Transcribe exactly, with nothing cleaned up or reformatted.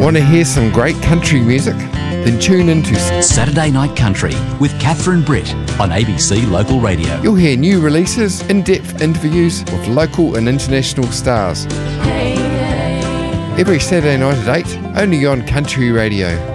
Want to hear some great country music? Then tune into Saturday Night Country with Catherine Britt on A B C Local Radio. You'll hear new releases, in-depth interviews with local and international stars. Every Saturday night at eight, only on Country Radio.